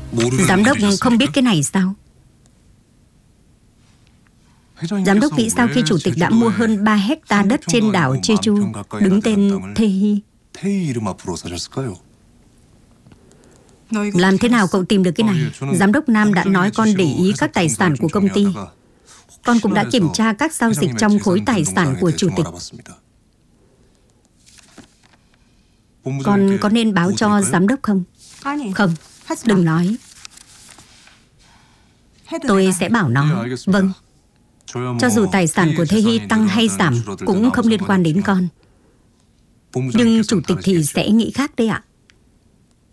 Giám đốc không biết cái này sao? Giám đốc nghĩ sao khi chủ tịch đã mua hơn 3 hecta đất trên đảo Jeju đứng tên Taehi? Làm thế nào cậu tìm được cái này? Giám đốc Nam đã nói con để ý các tài sản của công ty. Con cũng đã kiểm tra các giao dịch trong khối tài sản của chủ tịch. Con có nên báo cho giám đốc không? Không, đừng nói. Tôi sẽ bảo nó. Vâng. Cho dù tài sản của Taehi tăng hay giảm cũng không liên quan đến con. Nhưng chủ tịch thì sẽ nghĩ khác đấy ạ.